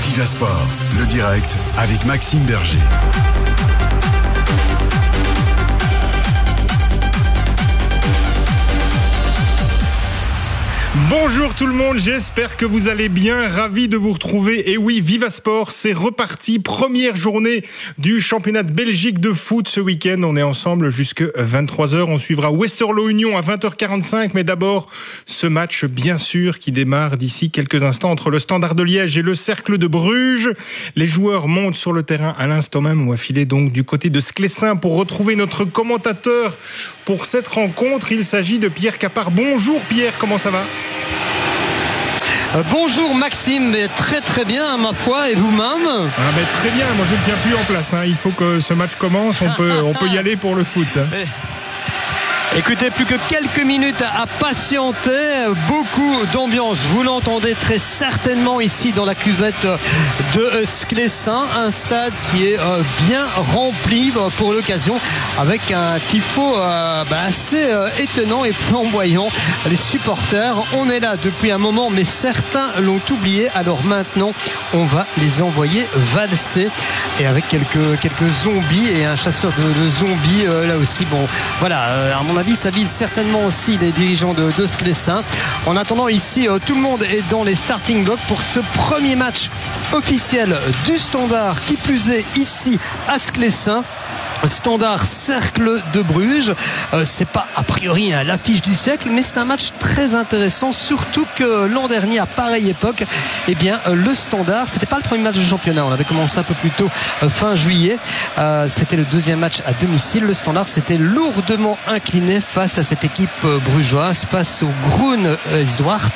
Viva Sport, le direct avec Maxime Berger. Bonjour tout le monde, j'espère que vous allez bien, ravi de vous retrouver. Et oui, Viva Sport, c'est reparti, première journée du championnat de Belgique de foot ce week-end. On est ensemble jusque 23h, on suivra Westerlo Union à 20h45. Mais d'abord, ce match bien sûr qui démarre d'ici quelques instants entre le Standard de Liège et le Cercle de Bruges. Les joueurs montent sur le terrain à l'instant même. On va filer donc du côté de Sclessin pour retrouver notre commentateur pour cette rencontre. Il s'agit de Pierre Capard. Bonjour Pierre, comment ça va ? Bonjour Maxime, très très bien ma foi, et vous-même ? Très bien, moi je ne tiens plus en place, il faut que ce match commence, on peut y aller pour le foot. Écoutez, plus que quelques minutes à patienter, beaucoup d'ambiance, vous l'entendez très certainement ici dans la cuvette de Sclessin, un stade qui est bien rempli pour l'occasion avec un tifo assez étonnant et flamboyant. Les supporters, on est là depuis un moment mais certains l'ont oublié, alors maintenant on va les envoyer valser et avec quelques zombies et un chasseur de zombies là aussi. Bon voilà, à mon avis ça vise certainement aussi les dirigeants de Sclessin. En attendant ici, tout le monde est dans les starting blocks pour ce premier match officiel du Standard, qui plus est ici à Sclessin. Standard Cercle de Bruges, c'est pas a priori l'affiche du siècle, mais c'est un match très intéressant, surtout que l'an dernier à pareille époque, le Standard, c'était pas le premier match de championnat, on avait commencé un peu plus tôt fin juillet, c'était le deuxième match à domicile. Le Standard s'était lourdement incliné face à cette équipe brugeoise, face au Groen Zwart.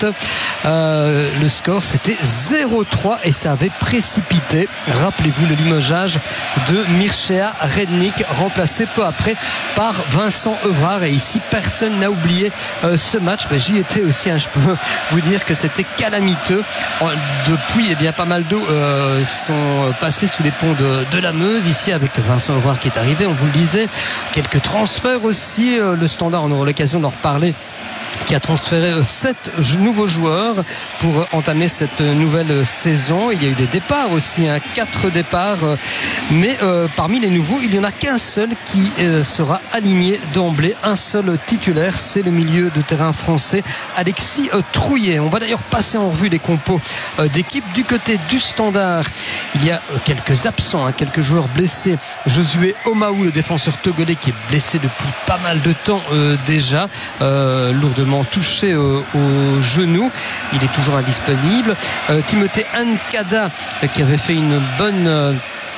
Le score c'était 0-3 et ça avait précipité, rappelez-vous, le limogeage de Mircea Rednik, remplacé peu après par Vincent Evrard. Et ici personne n'a oublié ce match, j'y étais aussi, je peux vous dire que c'était calamiteux. Depuis pas mal d'eau sont passés sous les ponts de la Meuse, ici avec Vincent Evrard qui est arrivé, on vous le disait, quelques transferts aussi. Le Standard, on aura l'occasion d'en reparler, qui a transféré 7 nouveaux joueurs pour entamer cette nouvelle saison. Il y a eu des départs aussi, 4 départs, mais parmi les nouveaux, il n'y en a qu'un seul qui sera aligné d'emblée, un seul titulaire, c'est le milieu de terrain français Alexis Trouillet. On va d'ailleurs passer en revue les compos d'équipe. Du côté du Standard, il y a quelques absents, quelques joueurs blessés. Josué Omaou, le défenseur togolais, qui est blessé depuis pas mal de temps déjà, lourdement touché au genou, il est toujours indisponible. Timothée Nkada, qui avait fait une bonne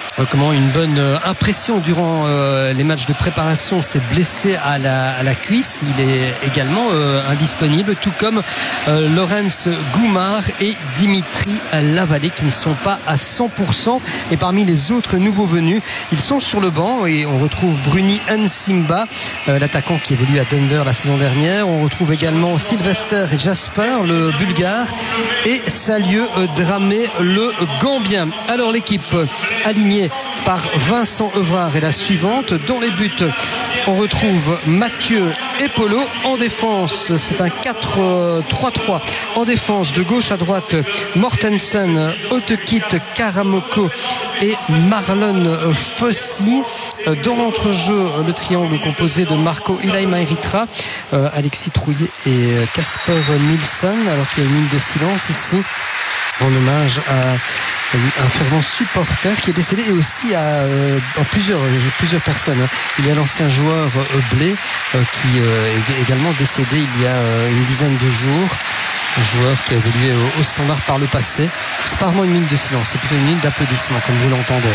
impression durant les matchs de préparation, s'est blessé à la cuisse, il est également indisponible, tout comme Lorenz Goumar et Dimitri Lavallée, qui ne sont pas à 100%. Et parmi les autres nouveaux venus, ils sont sur le banc et on retrouve Bruni Nsimba, l'attaquant qui évolue à Dender la saison dernière. On retrouve également Sylvester Jasper, le bulgare, et Salieu Dramé, le gambien. Alors l'équipe alignée par Vincent Evrard est la suivante. Dans les buts, on retrouve Mathieu et Polo. En défense, c'est un 4-3-3. En défense, de gauche à droite, Mortensen, Otekit, Karamoko et Marlon Fossi. Dans l'entrejeu, le triangle composé de Marco Ilaima-Eritra, Alexis Trouillet et Casper Nilsson. Alors qu'il y a une minute de silence ici en hommage à un fervent supporter qui est décédé, et aussi à plusieurs personnes. Il y a l'ancien joueur Blé qui est également décédé il y a une dizaine de jours. Un joueur qui a évolué au Standard par le passé. C'est pas vraiment une minute de silence, c'est plutôt une minute d'applaudissement, comme vous l'entendez.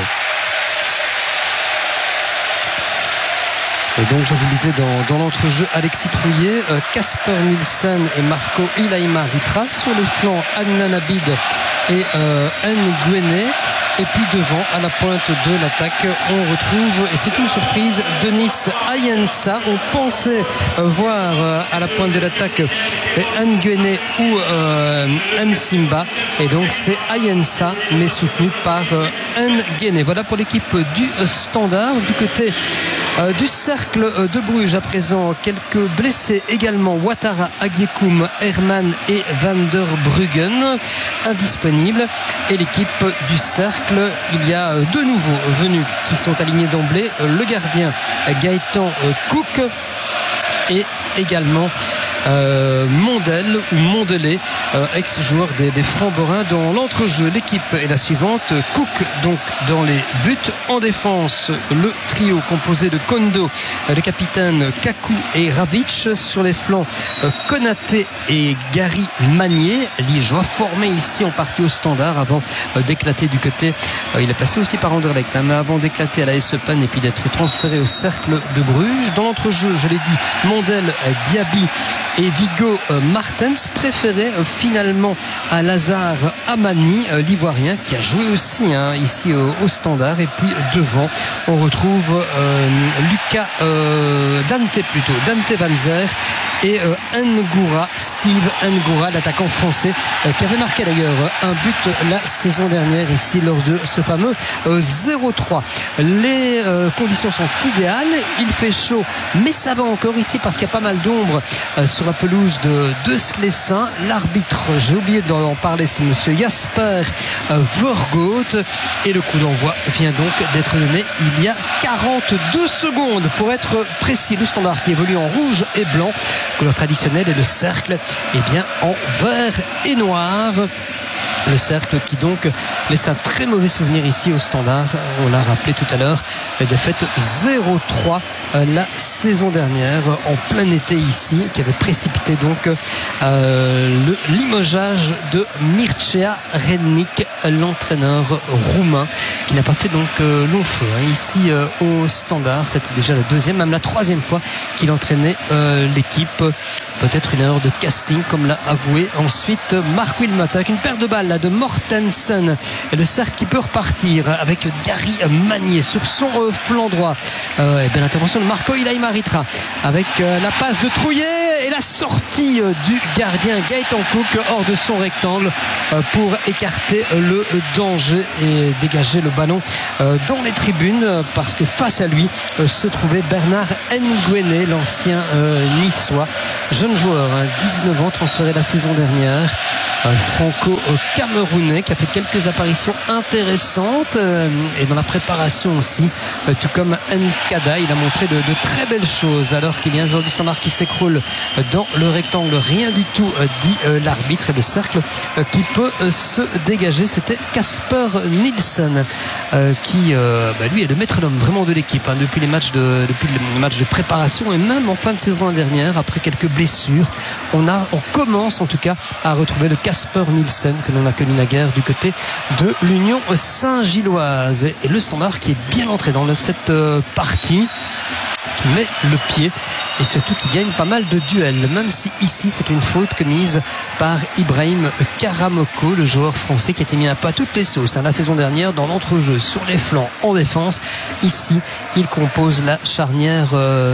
Et donc je vous le disais, dans l'entrejeu, Alexis Trouillet, Casper Nilsson et Marco Ilaima-Ritra. Sur le flanc, Adnan Abid et Nguene. Et puis devant, à la pointe de l'attaque, on retrouve, et c'est une surprise, Denis Ayensa. On pensait voir à la pointe de l'attaque Nguene ou Nsimba. Et donc c'est Ayensa, mais soutenu par Nguene. Voilà pour l'équipe du Standard. Du côté Du Cercle de Bruges à présent, quelques blessés également. Ouattara, Agyekoum, Herman et Van der Bruggen indisponibles. Et l'équipe du Cercle, il y a deux nouveaux venus qui sont alignés d'emblée. Le gardien Gaëtan Cook et également Mondel ou Mondelé, ex-joueur des Francs-Borins dans l'entrejeu. L'équipe est la suivante: Cook donc dans les buts, en défense le trio composé de Kondo, le capitaine, Kaku et Ravic, sur les flancs Konaté et Gary Magnier, liégeois, formé ici en partie au Standard avant d'éclater du côté, il est passé aussi par Anderlecht, mais avant d'éclater à la AS Eupen et puis d'être transféré au Cercle de Bruges. Dans l'entrejeu, je l'ai dit, Mondel, Diaby et Vigo Martens, préféré finalement à Lazare Amani, l'ivoirien, qui a joué aussi ici au Standard. Et puis devant, on retrouve Dante Vanzer et Steve Ngoura, l'attaquant français, qui avait marqué d'ailleurs un but la saison dernière ici lors de ce fameux 0-3. Les conditions sont idéales, il fait chaud, mais ça va encore ici parce qu'il y a pas mal d'ombre sur la pelouse de Sclessin. L'arbitre, j'ai oublié d'en parler, c'est monsieur Jasper Vergoot, et le coup d'envoi vient donc d'être donné il y a 42 secondes pour être précis. Le Standard qui évolue en rouge et blanc, couleur traditionnelle, et le Cercle en vert et noir. Le Cercle qui donc laisse un très mauvais souvenir ici au Standard. On l'a rappelé tout à l'heure, défaite 0-3 la saison dernière en plein été ici, qui avait précipité donc le limogeage de Mircea Rednic, l'entraîneur roumain, qui n'a pas fait donc long feu ici au Standard. C'était déjà la deuxième, même la troisième fois qu'il entraînait l'équipe. Peut-être une erreur de casting, comme l'a avoué ensuite Mark Wilmots, avec une paire de balles là de Mortensen, et le Cercle qui peut repartir avec Gary Magnier sur son flanc droit. L'intervention de Marco Ilaimaritra avec la passe de Trouillet et la sortie du gardien Gaëtan Cook hors de son rectangle pour écarter le danger et dégager le ballon dans les tribunes, parce que face à lui se trouvait Bernard Nguéné, l'ancien niçois, jeune joueur, 19 ans, transféré la saison dernière, franco-camerounais, qui a fait quelques apparitions intéressantes et dans la préparation aussi, tout comme Nkada. Il a montré de très belles choses, alors qu'il y a un joueur du Standard qui s'écroule dans le rectangle. Rien du tout, dit l'arbitre, et le Cercle qui peut se dégager. C'était Casper Nielsen qui lui est le métronome vraiment de l'équipe depuis le match de préparation, et même en fin de saison dernière, après quelques blessures, on commence en tout cas à retrouver le Casper Nielsen que l'on a connu naguère du côté de l'Union Saint-Gilloise. Et le Standard qui est bien entré dans cette partie, qui met le pied et surtout qui gagne pas mal de duels, même si ici c'est une faute commise par Ibrahim Karamoko, le joueur français qui a été mis un peu à toutes les sauces la saison dernière dans l'entrejeu, sur les flancs, en défense. Ici il compose la charnière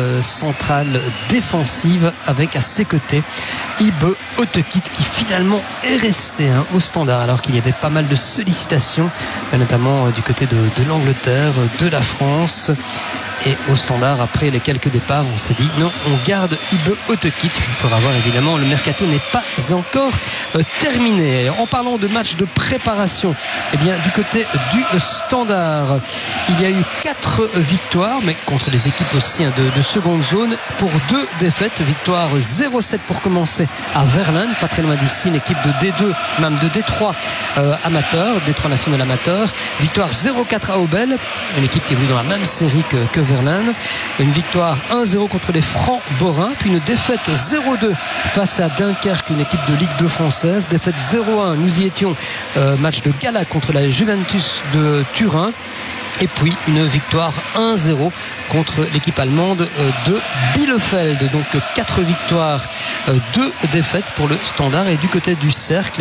centrale défensive avec à ses côtés Ibe Otekit, qui finalement est resté au Standard alors qu'il y avait pas mal de sollicitations, notamment du côté de l'Angleterre, de la France. Et au Standard, après les quelques départs, on s'est dit non, on garde Ibe Otekit. Il faudra voir, évidemment, le mercato n'est pas encore terminé. En parlant de match de préparation, du côté du Standard, il y a eu 4 victoires, mais contre des équipes aussi de seconde zone, pour 2 défaites. Victoire 0-7 pour commencer à Verlaine, pas très loin d'ici, une équipe de D2, même de D3 amateur, D3 national amateur. Victoire 0-4 à Aubel, une équipe qui est venue dans la même série que Verlaine. Une victoire 1-0 contre les Francs-Borins, puis une défaite 0-2 face à Dunkerque, une équipe de Ligue 2 française. Défaite 0-1, nous y étions, match de gala contre la Juventus de Turin. Et puis une victoire 1-0 contre l'équipe allemande de Bielefeld. Donc 4 victoires, 2 défaites pour le Standard. Et du côté du Cercle,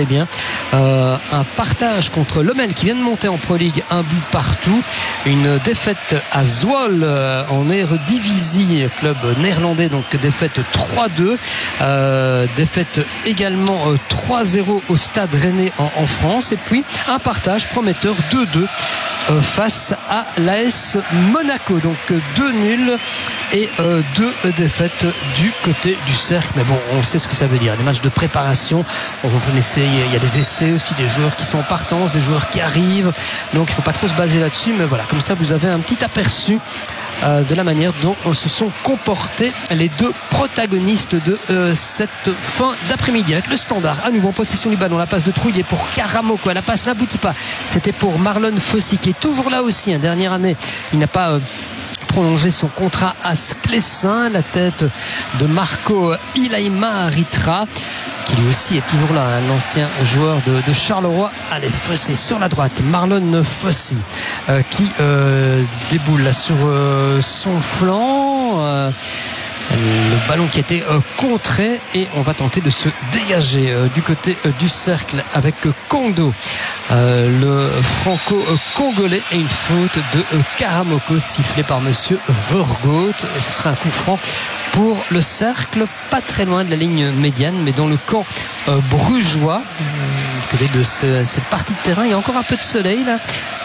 un partage contre Lommel qui vient de monter en Pro League, 1 but partout. Une défaite à Zwolle en Eredivisie, club néerlandais, donc défaite 3-2. Défaite également 3-0 au Stade Rennais en France. Et puis un partage prometteur 2-2 face à l'AS Monaco. Donc 2 nuls et 2 défaites du côté du cercle. Mais bon, on sait ce que ça veut dire. Des matchs de préparation, il y a des essais aussi, des joueurs qui sont en partance, des joueurs qui arrivent. Donc il ne faut pas trop se baser là-dessus. Mais voilà, comme ça vous avez un petit aperçu de la manière dont se sont comportés les 2 protagonistes de cette fin d'après-midi. Avec le Standard à nouveau en possession du ballon, la passe de Trouillet pour Karamoko, la passe n'aboutit pas, c'était pour Marlon Fossy qui est toujours là aussi, dernière année il n'a pas prolongé son contrat à Sclessin. La tête de Marco Ilaima Ritra qui lui aussi est toujours là, l'ancien joueur de Charleroi. Allez, Fossy sur la droite, Marlon Fossy qui déboule là sur son flanc. Le ballon qui a été contré et on va tenter de se dégager du côté du cercle avec Kondo, le franco-congolais, et une faute de Karamoko sifflée par monsieur Vergoot, et ce sera un coup franc pour le cercle, pas très loin de la ligne médiane, mais dans le camp brugeois, du côté de cette partie de terrain. Il y a encore un peu de soleil là,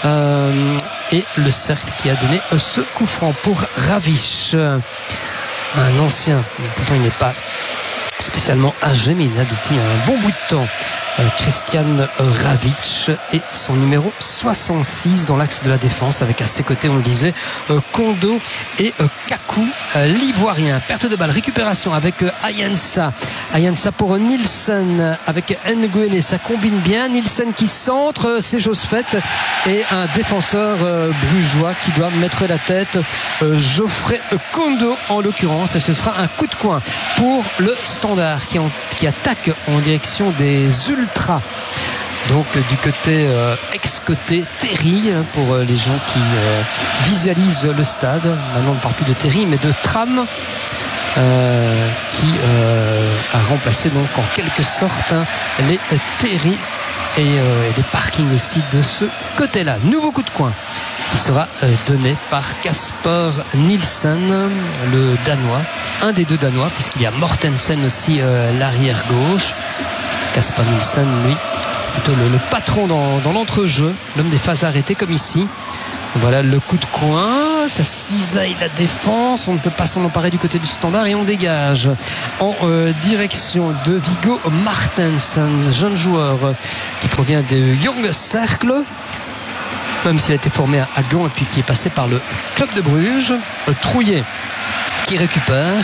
et le cercle qui a donné ce coup franc pour Ravish, un ancien, pourtant il n'est pas spécialement âgé, mais il a depuis un bon bout de temps Christian Ravic et son numéro 66 dans l'axe de la défense, avec à ses côtés, on le disait, Kondo et Kaku, l'ivoirien. Perte de balle, récupération avec Ayansa pour Nielsen avec Nguene, ça combine bien. Nielsen qui centre, c'est chose faite, et un défenseur brugeois qui doit mettre la tête, Geoffrey Kondo en l'occurrence, et ce sera un coup de coin pour le Standard qui attaque en direction des Ultras. Donc du côté ex-côté Terry, pour les gens qui visualisent le stade. Maintenant on ne parle plus de Terry mais de Tram, qui a remplacé donc en quelque sorte les Terry, et des parkings aussi de ce côté-là. Nouveau coup de coin qui sera donné par Kasper Nielsen, le Danois, un des 2 Danois, puisqu'il y a Mortensen aussi, l'arrière gauche. Kasper Nielsen, lui, c'est plutôt le patron dans l'entrejeu, l'homme des phases arrêtées comme ici. Voilà le coup de coin, ça cisaille la défense, on ne peut pas s'en emparer du côté du Standard, et on dégage en direction de Viggo Martensen, jeune joueur qui provient de Young Cercle, même s'il a été formé à Gand et puis qui est passé par le club de Bruges. Trouillet qui récupère,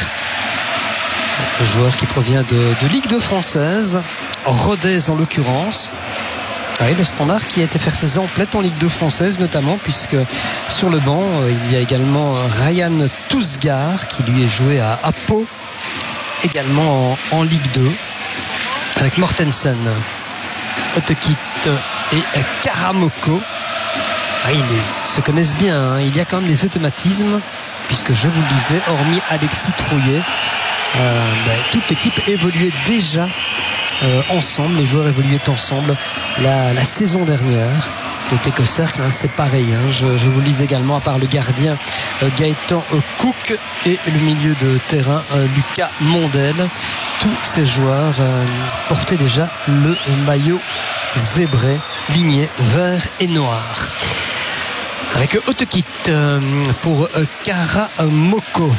un joueur qui provient de Ligue 2 française, Rodez en l'occurrence. Oui, le Standard qui a été faire ses emplettes en Ligue 2 française notamment, puisque sur le banc il y a également Ryan Tousgar qui lui est joué à Pau, également en Ligue 2, avec Mortensen, Otekit et Karamoko. Ils se connaissent bien, il y a quand même des automatismes, puisque je vous le disais, hormis Alexis Trouillet, toute l'équipe évoluait déjà ensemble, les joueurs évoluaient ensemble la saison dernière. N'était que cercle, c'est pareil, je vous le dis également, à part le gardien Gaëtan Cook et le milieu de terrain Lucas Mondel, tous ces joueurs portaient déjà le maillot zébré, ligné vert et noir. Avec Otekit pour Karamoko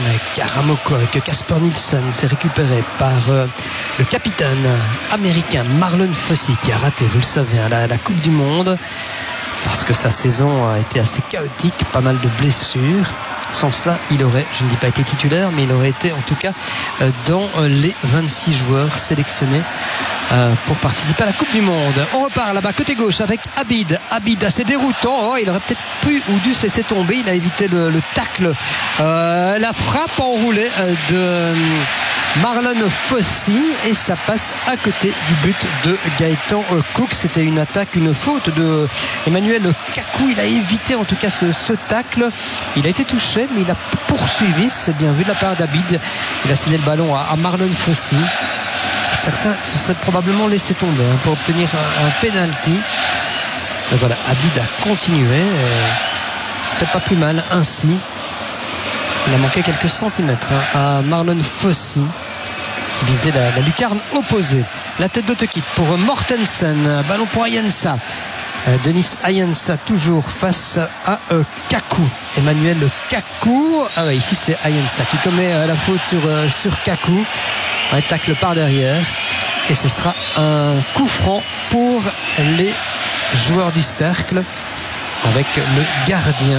avec Kasper Nielsen, c'est récupéré par le capitaine américain Marlon Fossy, qui a raté, vous le savez, la Coupe du Monde, parce que sa saison a été assez chaotique, pas mal de blessures. Sans cela, il aurait, je ne dis pas été titulaire, mais il aurait été en tout cas dans les 26 joueurs sélectionnés pour participer à la Coupe du Monde. On repart là-bas côté gauche avec Abid assez déroutant, il aurait peut-être pu ou dû se laisser tomber, il a évité le tacle, la frappe enroulée de Marlon Fossy, et ça passe à côté du but de Gaëtan Cook. C'était une attaque, une faute de Emmanuel Kaku, il a évité en tout cas ce tacle, il a été touché mais il a poursuivi, c'est bien vu de la part d'Abid, il a cédé le ballon à Marlon Fossy. Certains se seraient probablement laissé tomber pour obtenir un penalty. Mais voilà, Abid a continué. C'est pas plus mal ainsi. Il a manqué quelques centimètres à Marlon Fossy, qui visait la lucarne opposée. La tête d'Otekit pour Mortensen. Ballon pour Ayansa. Denis Ayensa toujours face à Kaku. Emmanuel Kaku. Ah ouais, ici c'est Ayensa qui commet la faute sur Kaku. Un tacle par derrière. Et ce sera un coup franc pour les joueurs du cercle avec le gardien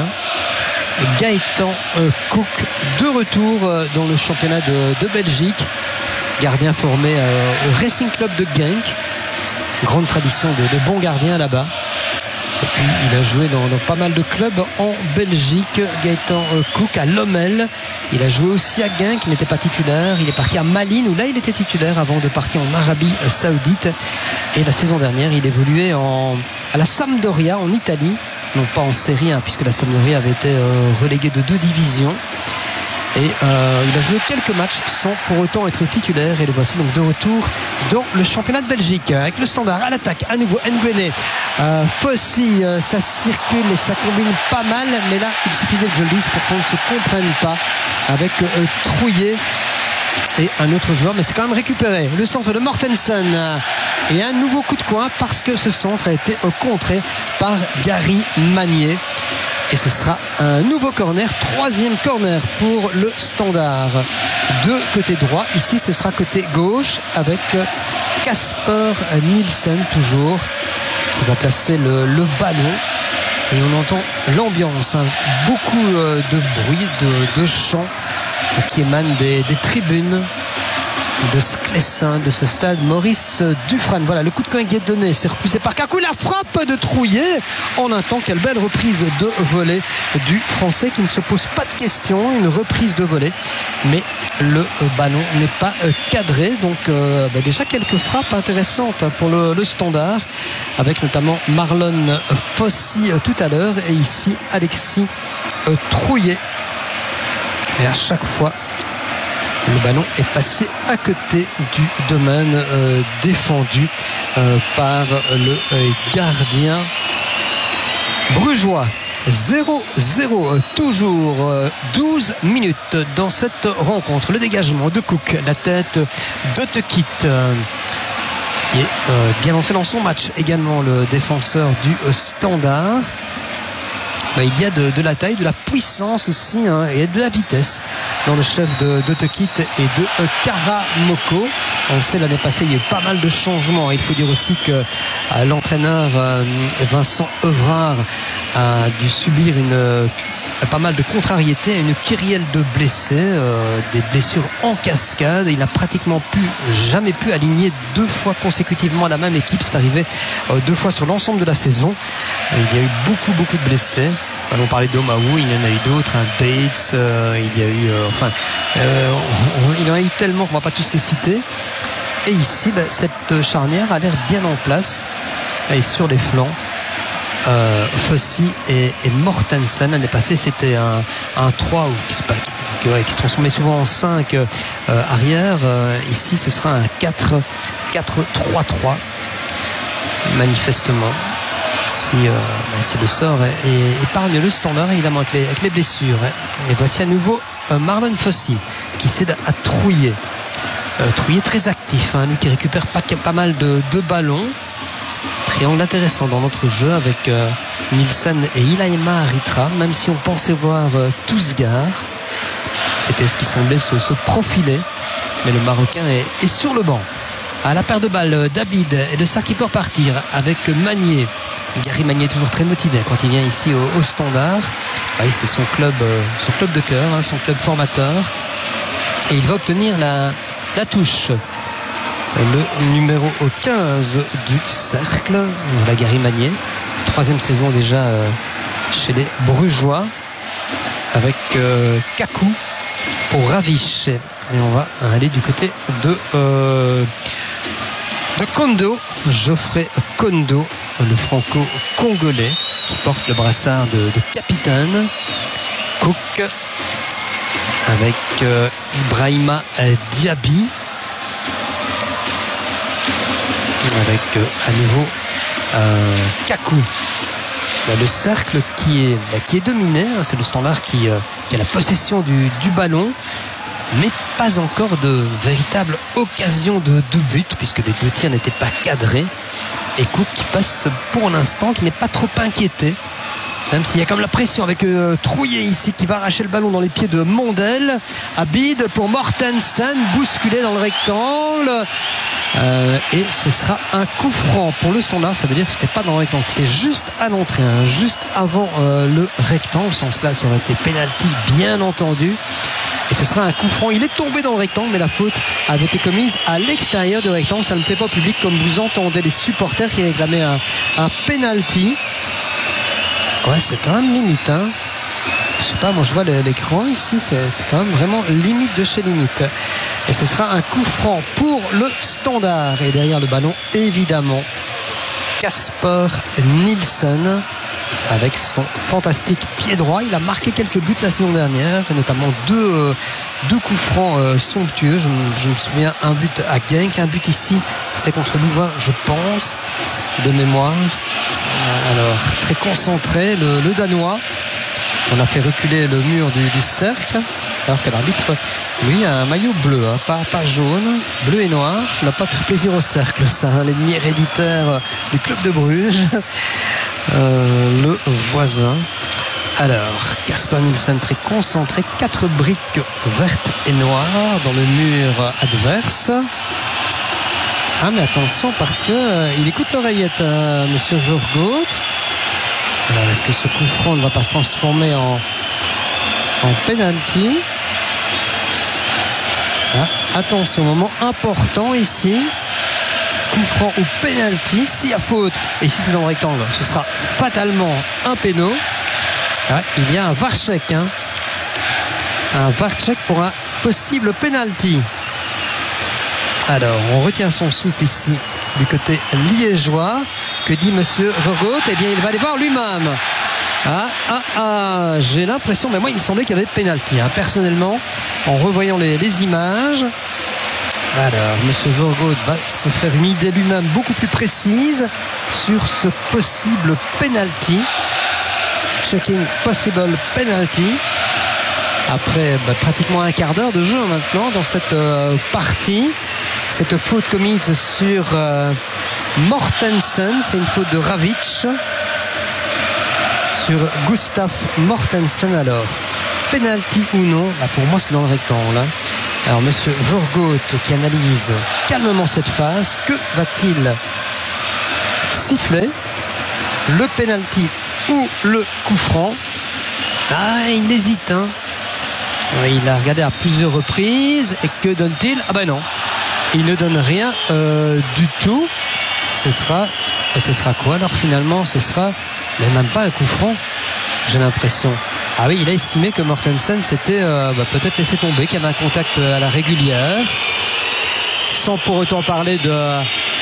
Gaëtan Cook de retour dans le championnat de Belgique. Gardien formé au Racing Club de Genk. Grande tradition de bons gardiens là-bas. Et puis il a joué dans pas mal de clubs en Belgique. Gaëtan Cook à Lommel. Il a joué aussi à Genk, il n'était pas titulaire. Il est parti à Malines où là il était titulaire avant de partir en Arabie Saoudite. Et la saison dernière il évoluait à la Sampdoria en Italie. Non pas en Série 1 puisque la Sampdoria avait été reléguée de 2 divisions. Et il a joué quelques matchs sans pour autant être titulaire. Et le voici donc de retour dans le championnat de Belgique. Avec le Standard à l'attaque, à nouveau Nguene. Fossi, ça circule et ça combine pas mal. Mais là, il suffisait que je le dise pour qu'on ne se comprenne pas. Avec Trouillet et un autre joueur. Mais c'est quand même récupéré. Le centre de Mortensen. Et un nouveau coup de coin parce que ce centre a été contré par Gary Magnier. Et ce sera un nouveau corner, 3e corner pour le Standard de côté droit. Ici ce sera côté gauche avec Kasper Nielsen toujours qui va placer le ballon. Et on entend l'ambiance, beaucoup de bruit, de chants qui émanent des tribunes de Sclessin, de ce stade Maurice Dufresne. Voilà, le coup de coin qui est donné, c'est repoussé par Kaku, la frappe de Trouillet en un temps. Quelle belle reprise de volée du Français qui ne se pose pas de questions, une reprise de volée, mais le ballon n'est pas cadré. Donc déjà quelques frappes intéressantes pour le Standard, avec notamment Marlon Fossi tout à l'heure et ici Alexis Trouillet. Et à chaque fois le ballon est passé à côté du domaine défendu par le gardien brugeois. 0-0 toujours 12 minutes dans cette rencontre. Le dégagement de Cook, la tête de Tekit qui est bien entré dans son match également, le défenseur du Standard. Il y a de la taille, de la puissance aussi et de la vitesse dans le chef de Tekit et de Karamoko. On le sait, l'année passée il y a eu pas mal de changements. Il faut dire aussi que l'entraîneur Vincent Evrard a dû subir pas mal de contrariétés, une kyrielle de blessés, des blessures en cascade. Il n'a pratiquement jamais pu aligner 2 fois consécutivement la même équipe. C'est arrivé 2 fois sur l'ensemble de la saison. Il y a eu beaucoup de blessés. On parlait d'Omaou, il y en a eu d'autres, Bates, il y a eu il en a eu tellement qu'on ne va pas tous les citer. Et ici cette charnière a l'air bien en place et sur les flancs. Fossi et Mortensen. L'année passée c'était un 3 qui se transformait souvent en 5 arrière. Ici ce sera un 4-3-3 manifestement, si le sort épargne le Standard évidemment avec les blessures. Et voici à nouveau Marlon Fossi qui cède à Trouillet. Trouillet très actif, lui qui récupère pas mal de ballons. Triangle intéressant dans notre jeu avec Nielsen et Ilaima Aritra, même si on pensait voir Tousgar. C'était ce qui semblait se profiler, mais le Marocain est sur le banc. À la paire de balles, David et le sac qui peut repartir avec Magnier. Gary Magnier toujours très motivé quand il vient ici au Standard. C'était son club de cœur, son club formateur. Et il va obtenir la touche. Le numéro 15 du cercle, la Gary Magnier. 3e saison déjà chez les Brugeois avec Kaku pour Raviche. Et on va aller du côté de Kondo, Geoffrey Kondo, le franco-congolais qui porte le brassard de capitaine. Cook avec Ibrahima Diaby, avec à nouveau Kaku. Le cercle qui est dominé, c'est le Standard qui a la possession du ballon, mais pas encore de véritable occasion de but puisque les 2 tirs n'étaient pas cadrés. Et Cook qui passe pour l'instant, qui n'est pas trop inquiété. Même s'il y a comme la pression avec Trouillet ici qui va arracher le ballon dans les pieds de Mondel. Abid pour Mortensen, bousculé dans le rectangle. Et ce sera un coup franc pour le Standard. Ça veut dire que c'était pas dans le rectangle, c'était juste à l'entrée, juste avant le rectangle. Sans cela, ça aurait été penalty, bien entendu. Et ce sera un coup franc. Il est tombé dans le rectangle, mais la faute avait été commise à l'extérieur du rectangle. Ça ne plaît pas au public, comme vous entendez les supporters qui réclamaient un penalty. Ouais, c'est quand même limite, hein. Je sais pas, moi je vois l'écran ici, c'est quand même vraiment limite de chez limite. Et ce sera un coup franc pour le Standard. Et derrière le ballon, évidemment, Kasper Nielsen avec son fantastique pied droit. Il a marqué quelques buts la saison dernière, notamment deux coups francs somptueux. Je me souviens, un but à Genk, un but ici, c'était contre Louvain, je pense, de mémoire. Alors, très concentré, le Danois. On a fait reculer le mur du cercle, alors que l'arbitre, lui, a un maillot bleu, hein, pas jaune, bleu et noir. Ça n'a pas fait plaisir au cercle, ça, hein, l'ennemi héréditaire du club de Bruges, le voisin. Alors, Kasper Nielsen très concentré, 4 briques vertes et noires dans le mur adverse. Ah, mais attention, parce que il écoute l'oreillette, monsieur Vergoot. Alors, est-ce que ce coup franc ne va pas se transformer en penalty? Attention, moment important ici. Coup franc ou penalty, s'il y a faute, et si c'est dans le rectangle, ce sera fatalement un péno. Il y a un VAR-check, hein. Un VAR-check pour un possible penalty. Alors, on retient son souffle ici du côté liégeois. Que dit monsieur Vergoot? Eh bien, il va aller voir lui-même. J'ai l'impression, mais moi, il me semblait qu'il y avait pénalty, hein, personnellement, en revoyant les images. Alors, monsieur Vergoot va se faire une idée lui-même beaucoup plus précise sur ce possible penalty. Checking possible penalty. Après pratiquement un quart d'heure de jeu maintenant dans cette partie. Cette faute commise sur Mortensen, c'est une faute de Ravic sur Gustav Mortensen. Alors, penalty ou non, pour moi c'est dans le rectangle, hein. Alors monsieur Vergoot qui analyse calmement cette phase, que va-t-il siffler? Le penalty ou le coup franc? Il hésite, hein. Il a regardé à plusieurs reprises, et que donne-t-il? Non, il ne donne rien du tout. Ce sera quoi alors finalement? Ce sera même pas un coup franc, j'ai l'impression. Oui, il a estimé que Mortensen s'était peut-être laissé tomber, qu'il y avait un contact à la régulière, sans pour autant parler de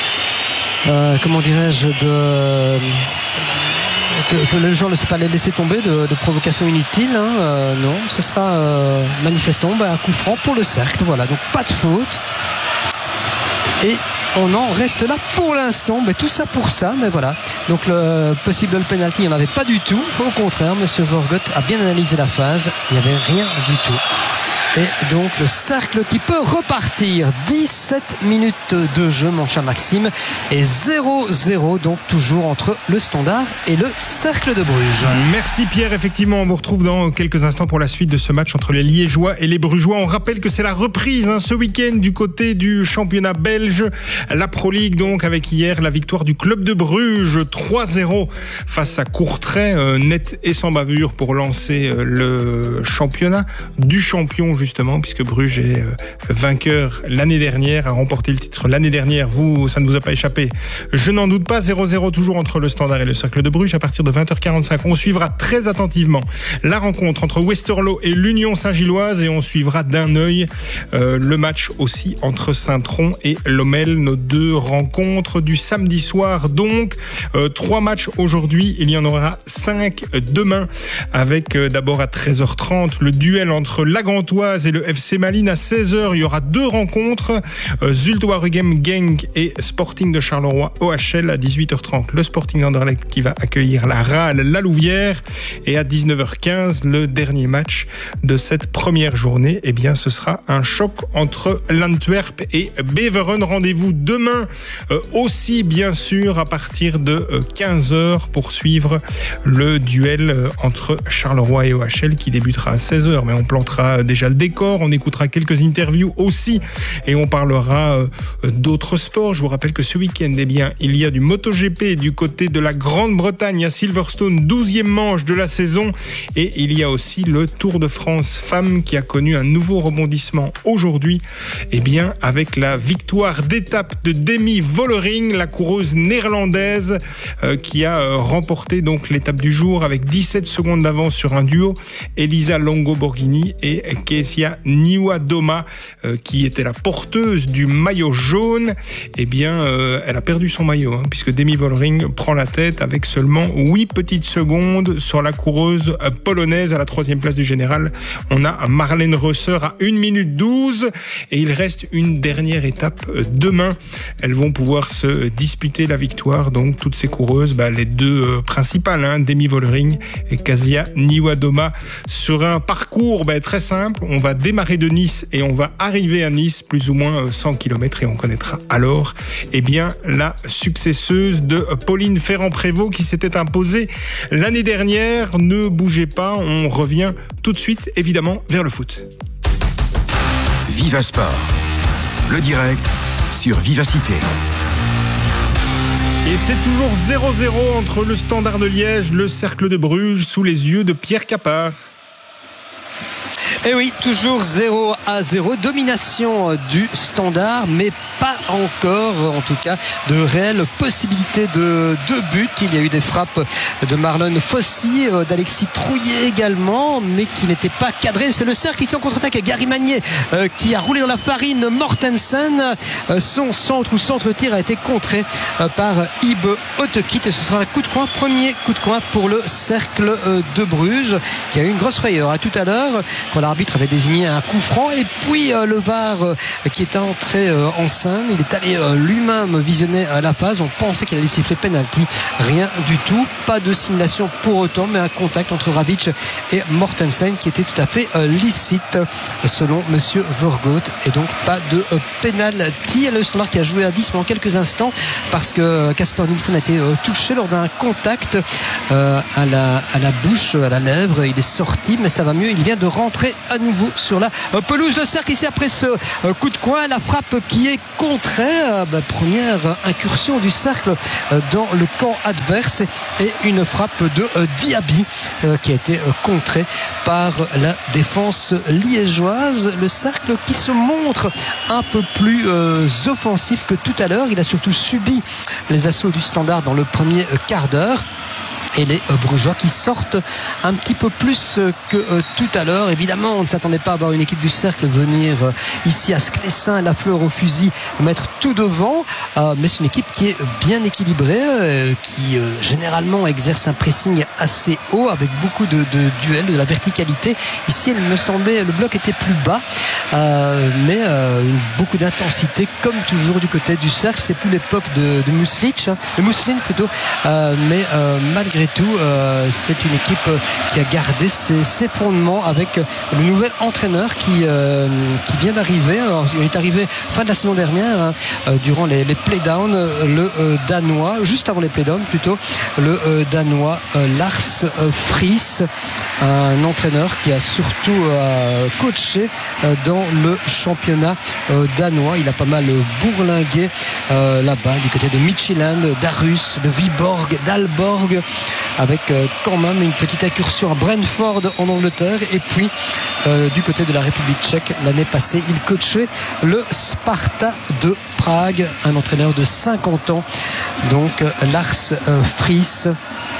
que le joueur ne s'est pas laissé tomber de provocation inutile, hein. Non, ce sera manifestement un coup franc pour le cercle. Voilà, donc pas de faute. Et on en reste là pour l'instant, mais tout ça pour ça, mais voilà. Donc le possible penalty, il n'y en avait pas du tout. Au contraire, monsieur Vergoot a bien analysé la phase, il n'y avait rien du tout. Et donc le cercle qui peut repartir. 17 minutes de jeu, mon cher Maxime, et 0-0 donc toujours entre le Standard et le Cercle de Bruges. Merci Pierre, effectivement on vous retrouve dans quelques instants pour la suite de ce match entre les Liégeois et les Brugeois. On rappelle que c'est la reprise ce week-end du côté du championnat belge, la Pro League, donc avec hier la victoire du club de Bruges 3-0 face à Courtrai, net et sans bavure pour lancer le championnat du champion, justement, puisque Bruges est vainqueur l'année dernière, a remporté le titre l'année dernière. Vous, ça ne vous a pas échappé, je n'en doute pas. 0-0 toujours entre le Standard et le Cercle de Bruges. À partir de 20h45, on suivra très attentivement la rencontre entre Westerlo et l'Union Saint-Gilloise, et on suivra d'un œil le match aussi entre Saint-Tron et Lommel, nos deux rencontres du samedi soir. Donc 3 matchs aujourd'hui, il y en aura 5 demain, avec d'abord à 13h30 le duel entre la Gantoise Liégeoise et le FC Malines à 16h. Il y aura 2 rencontres, Zulte Waregem Genk et Sporting de Charleroi OHL à 18h30. Le Sporting d'Anderlecht qui va accueillir la RAL La Louvière, et à 19h15 le dernier match de cette première journée. Eh bien, ce sera un choc entre l'Antwerp et Beveren. Rendez-vous demain aussi, bien sûr, à partir de 15h pour suivre le duel entre Charleroi et OHL qui débutera à 16h. Mais on plantera déjà le décor, on écoutera quelques interviews aussi et on parlera d'autres sports. Je vous rappelle que ce week-end, eh bien, il y a du MotoGP du côté de la Grande-Bretagne à Silverstone, 12e manche de la saison, et il y a aussi le Tour de France femmes qui a connu un nouveau rebondissement aujourd'hui, eh bien, avec la victoire d'étape de Demi Vollering, la coureuse néerlandaise qui a remporté donc l'étape du jour avec 17 secondes d'avance sur un duo, Elisa Longo-Borghini et Kezia Niwadoma, qui était la porteuse du maillot jaune. Eh bien, elle a perdu son maillot, puisque Demi Vollering prend la tête avec seulement 8 petites secondes sur la coureuse polonaise. À la 3e place du général, on a Marlène Rösser à 1 minute 12, et il reste une dernière étape demain. Elles vont pouvoir se disputer la victoire, donc toutes ces coureuses, les 2 principales, Demi Vollering et Kezia Niwadoma, sur un parcours très simple. On va démarrer de Nice et on va arriver à Nice, plus ou moins 100 km, et on connaîtra alors la successeuse de Pauline Ferrand-Prévot qui s'était imposée l'année dernière. Ne bougez pas, on revient tout de suite évidemment vers le foot. Viva Sport, le direct sur Vivacité. Et c'est toujours 0-0 entre le Standard de Liège, le Cercle de Bruges, sous les yeux de Pierre Capard. Et oui, toujours 0-0, domination du Standard, mais pas encore, en tout cas, de réelles possibilités de but. Il y a eu des frappes de Marlon Fossy, d'Alexis Trouillet également, mais qui n'étaient pas cadrées. C'est le Cercle qui en contre-attaque. Gary Magnier qui a roulé dans la farine Mortensen. Son centre-tir a été contré par Ibe Otekit, et ce sera un coup de coin, premier coup de coin pour le Cercle de Bruges, qui a eu une grosse frayeur tout à l'heure quand l'arbitre avait désigné un coup franc, et puis le VAR qui est entré en scène, il est allé lui-même visionner la phase. On pensait qu'il allait siffler penalty, rien du tout, pas de simulation pour autant, mais un contact entre Ravic et Mortensen qui était tout à fait licite selon monsieur Vergoot, et donc pas de penalty. Le Standard qui a joué à 10 pendant quelques instants parce que Casper Nielsen a été touché lors d'un contact à la bouche, à la lèvre. Il est sorti, mais ça va mieux, il vient de rentrer à nouveau sur la pelouse. Le Cercle ici après ce coup de coin, la frappe qui est contrée, première incursion du Cercle dans le camp adverse, et une frappe de Diaby qui a été contrée par la défense liégeoise. Le Cercle qui se montre un peu plus offensif que tout à l'heure. Il a surtout subi les assauts du Standard dans le premier quart d'heure, et les Brugeois qui sortent un petit peu plus que tout à l'heure. Évidemment, on ne s'attendait pas à voir une équipe du Cercle venir ici à Sclessin, la fleur au fusil, mettre tout devant, mais c'est une équipe qui est bien équilibrée, qui généralement exerce un pressing assez haut avec beaucoup de duels, de la verticalité. Ici, il me semblait, le bloc était plus bas, mais beaucoup d'intensité comme toujours du côté du Cercle. C'est plus l'époque de Muslic, de Mousseline plutôt, mais malgré tout, c'est une équipe qui a gardé ses fondements avec le nouvel entraîneur qui vient d'arriver. Alors, il est arrivé fin de la saison dernière, durant les playdowns, le Danois, juste avant les playdowns plutôt, le Danois Lars Friis, un entraîneur qui a surtout coaché dans le championnat danois. Il a pas mal bourlingué là-bas du côté de Midtjylland, d'Aarhus, de Viborg, d'Aalborg, avec quand même une petite incursion à Brentford en Angleterre, et puis du côté de la République tchèque l'année passée il coachait le Sparta de Prague, un entraîneur de 50 ans, donc Lars Friis,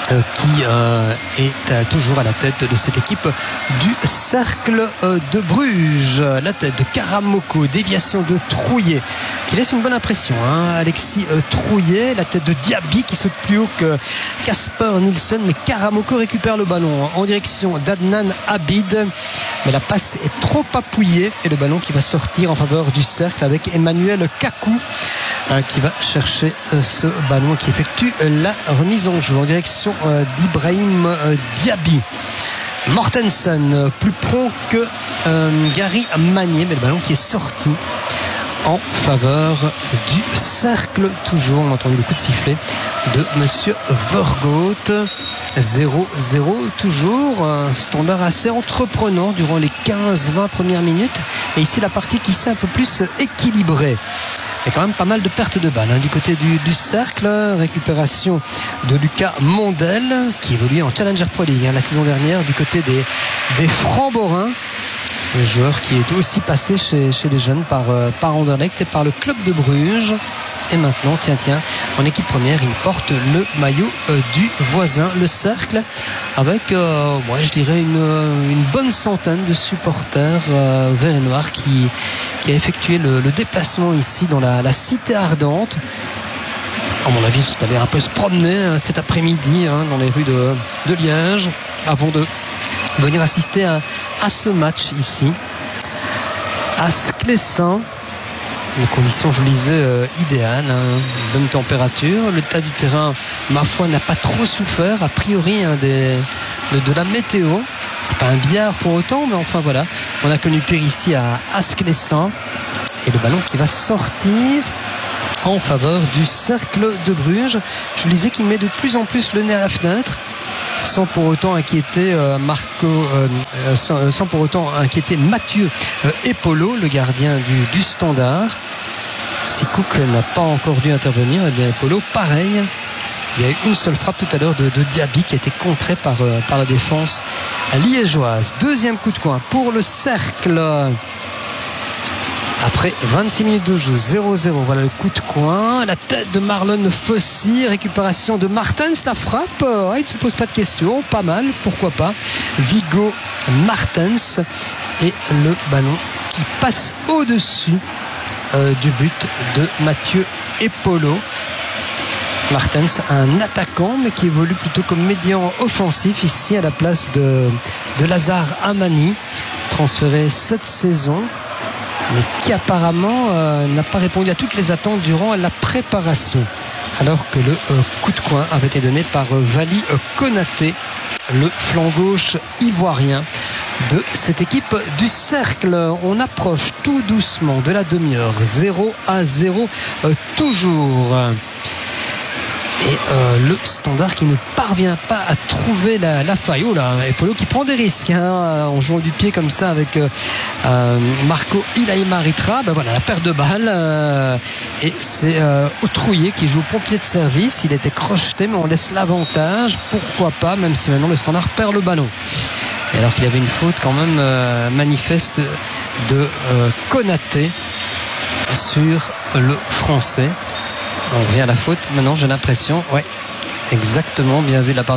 qui est toujours à la tête de cette équipe du Cercle de Bruges. La tête de Karamoko, déviation de Trouillet qui laisse une bonne impression, Alexis Trouillet. La tête de Diaby qui saute plus haut que Casper Nielsen, mais Karamoko récupère le ballon en direction d'Adnan Abid, mais la passe est trop appuyée et le ballon qui va sortir en faveur du Cercle avec Emmanuel Kakou qui va chercher ce ballon, qui effectue la remise en jeu en direction d'Ibrahim Diaby. Mortensen plus prompt que Gary Magnier, mais le ballon qui est sorti en faveur du Cercle. Toujours, on a entendu le coup de sifflet de Monsieur Vergoot. 0-0 toujours, un standard assez entreprenant durant les 15-20 premières minutes, et ici la partie qui s'est un peu plus équilibrée. Il y a quand même pas mal de pertes de balles du côté du Cercle. Récupération de Lucas Mondel qui évolue en Challenger Pro League la saison dernière du côté des Francs-Borins. Le joueur qui est aussi passé chez les jeunes par Anderlecht et par le club de Bruges. Et maintenant, tiens, en équipe première, il porte le maillot du voisin, le Cercle, avec, je dirais, une bonne centaine de supporters verts et noirs qui a effectué le déplacement ici dans la cité ardente. À mon avis, ils sont allés un peu se promener cet après-midi dans les rues de Liège avant de venir assister à ce match ici à Sclessin. Les conditions, je le disais, idéales, bonne température. Le tas du terrain, ma foi, n'a pas trop souffert, a priori, de la météo. C'est pas un billard pour autant, mais enfin voilà. On a connu pire ici à Sclessin. Et le ballon qui va sortir en faveur du Cercle de Bruges. Je le disais qu'il met de plus en plus le nez à la fenêtre, sans pour autant inquiéter sans pour autant inquiéter Mathieu Epolo, le gardien du Standard. Si Cook n'a pas encore dû intervenir, et bien Epolo, pareil. Il y a eu une seule frappe tout à l'heure de Diaby qui a été contrée par la défense liégeoise. Deuxième coup de coin pour le Cercle. Après 26 minutes de jeu, 0-0, voilà le coup de coin. La tête de Marlon Fossy, récupération de Martens, la frappe. Il ne se pose pas de questions, pas mal, pourquoi pas. Viggo Martens et le ballon qui passe au-dessus du but de Mathieu Epolo. Martens, un attaquant, mais qui évolue plutôt comme médian offensif ici à la place de Lazare Amani, transféré cette saison, mais qui apparemment n'a pas répondu à toutes les attentes durant la préparation, alors que le coup de coin avait été donné par Vali Konaté, le flanc gauche ivoirien de cette équipe du Cercle. On approche tout doucement de la demi-heure, 0-0 toujours. Et le Standard qui ne parvient pas à trouver la faille. Oh là, Epolo qui prend des risques en jouant du pied comme ça avec Marco Ilaïmaritra. Voilà, la perte de balle. Et c'est Trouillet qui joue pompier de service. Il était crocheté, mais on laisse l'avantage. Pourquoi pas, même si maintenant le Standard perd le ballon. Et alors qu'il y avait une faute quand même manifeste de Konaté sur le Français. On revient à la faute maintenant, j'ai l'impression. Ouais, exactement, bien vu de la part